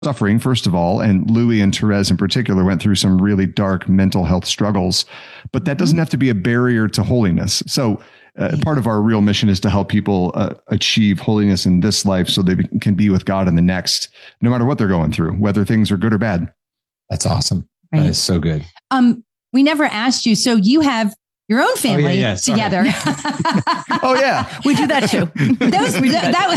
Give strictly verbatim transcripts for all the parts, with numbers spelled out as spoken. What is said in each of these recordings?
suffering, first of all, and Louis and Therese in particular went through some really dark mental health struggles, but that doesn't have to be a barrier to holiness. So uh, part of our real mission is to help people uh, achieve holiness in this life so they can be with God in the next, no matter what they're going through, whether things are good or bad. That's awesome. Right. That is so good. Um, we never asked you. So you have your own family oh, yeah, yeah, together. Oh yeah, we do that too. That was, that, that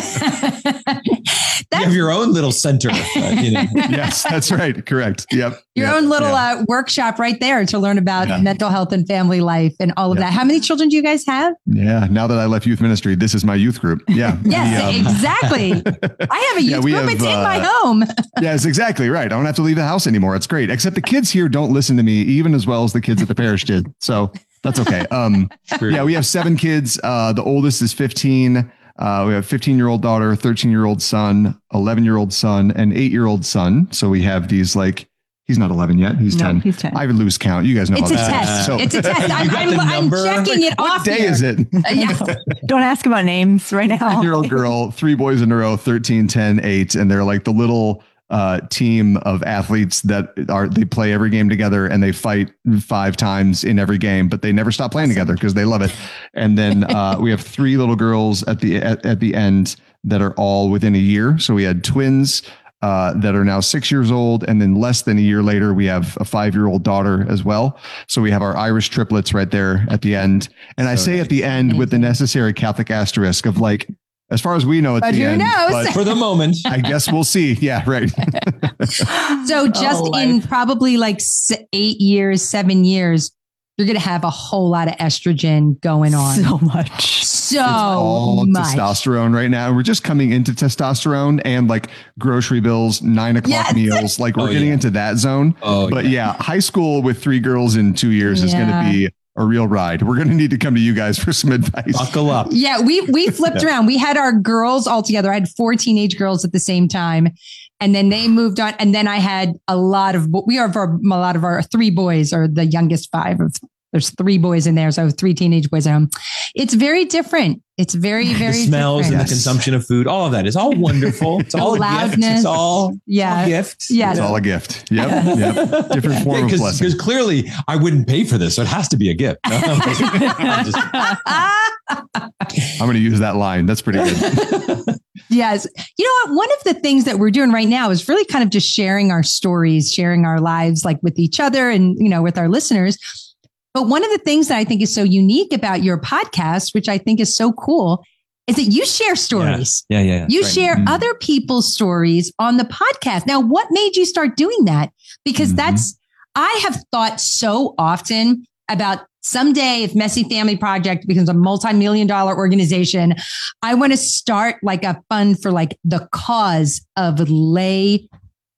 was you have your own little center. Uh, you know. Yes, that's right. Correct. Yep. Your yep. own little yeah. uh, workshop right there to learn about yeah. mental health and family life and all of yep. that. How many children do you guys have? Yeah. Now that I left youth ministry, this is my youth group. Yeah. Yes, we, um, exactly. I have a youth yeah, group. have, It's in uh, my home. Yes, exactly right. I don't have to leave the house anymore. It's great. Except the kids here don't listen to me even as well as the kids at the parish did. So that's okay. Um, yeah, we have seven kids. Uh, the oldest is fifteen. Uh, we have a fifteen year old daughter, thirteen year old son, eleven year old son, and eight year old son. So we have these like, he's not eleven yet. He's no, ten. He's ten. I would lose count. You guys know it's about a that. test. So, it's a test. I'm, I'm, I'm checking it what off. What day here. is it? Uh, yeah. Don't ask about names right now. ten year old girl, three boys in a row, thirteen, ten, eight. And they're like the little uh, team of athletes that are, they play every game together and they fight five times in every game, but they never stop playing together because they love it. And then uh, we have three little girls at the, at, at the end that are all within a year. So we had twins uh, that are now six years old. And then less than a year later, we have a five-year-old daughter as well. So we have our Irish triplets right there at the end. And so I say nice. At the end with the necessary Catholic asterisk of like, as far as we know, it's but the who end, knows? But for the moment, I guess we'll see. Yeah, right. So just oh, in probably like eight years, seven years, you're going to have a whole lot of estrogen going on. So much. So it's all much. Testosterone right now. We're just coming into testosterone and like grocery bills, nine o'clock yes. meals. Like we're oh, getting yeah. into that zone. Oh, but yeah. yeah, high school with three girls in two years yeah. is going to be a real ride. We're going to need to come to you guys for some advice. Buckle up. Yeah, we we flipped yeah. around. We had our girls all together. I had four teenage girls at the same time. And then they moved on. And then I had a lot of, we are for a lot of our three boys are the youngest five of, there's three boys in there. So three teenage boys at home. It's very different. It's very, very the smells different. and yes. the consumption of food. All of that is all wonderful. It's all loudness. a gift. It's all, yeah. all gift. Yeah. It's all a gift. Yep. yep. Different form yeah, of blessing. Because clearly I wouldn't pay for this. So it has to be a gift. I'm going to use that line. That's pretty good. Yes. You know what? One of the things that we're doing right now is really kind of just sharing our stories, sharing our lives like with each other and, you know, with our listeners. But one of the things that I think is so unique about your podcast, which I think is so cool, is that you share stories. Yeah, yeah. yeah you right. share mm-hmm. other people's stories on the podcast. Now, what made you start doing that? Because mm-hmm. that's, I have thought so often about someday if Messy Family Project becomes a multi-million dollar organization, I want to start like a fund for like the cause of lay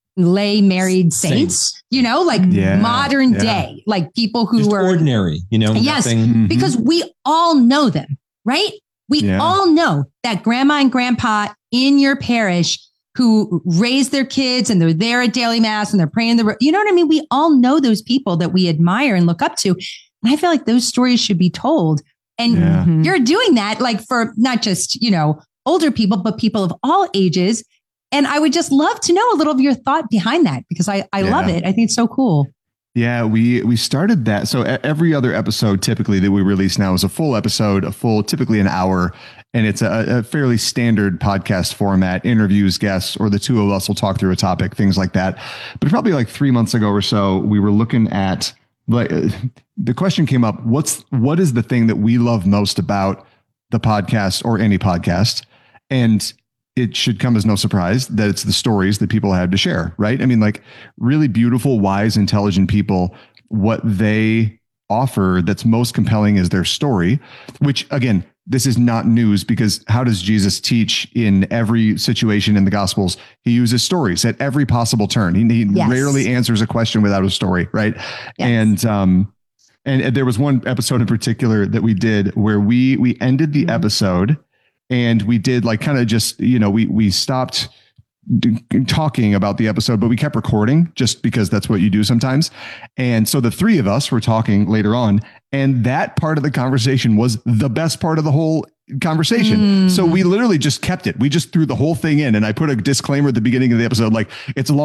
lay married saints, saints. You know, like yeah, modern yeah. day, like people who Just were ordinary, you know, yes, nothing. Because we all know them, right? We yeah. all know that grandma and grandpa in your parish who raise their kids and they're there at daily mass and they're praying the, you know what I mean? We all know those people that we admire and look up to. And I feel like those stories should be told. And yeah. you're doing that like for not just, you know, older people, but people of all ages. And I would just love to know a little of your thought behind that because I, I yeah. love it. I think it's so cool. Yeah, we we started that. So every other episode typically that we release now is a full episode, a full, typically an hour. And it's a, a fairly standard podcast format, interviews, guests, or the two of us will talk through a topic, things like that. But probably like three months ago or so, we were looking at, like, the question came up, what's what is the thing that we love most about the podcast or any podcast? And it should come as no surprise that it's the stories that people have to share, right? I mean, like really beautiful, wise, intelligent people, what they offer that's most compelling is their story, which again, this is not news because how does Jesus teach in every situation in the Gospels? He uses stories at every possible turn. He, he yes. rarely answers a question without a story, right? Yes. And um, and there was one episode in particular that we did where we we ended the mm-hmm. episode and we did like kind of just, you know, we we stopped d- talking about the episode, but we kept recording just because that's what you do sometimes. And so the three of us were talking later on, and that part of the conversation was the best part of the whole conversation. Mm. So we literally just kept it. We just threw the whole thing in, and I put a disclaimer at the beginning of the episode, like, it's a long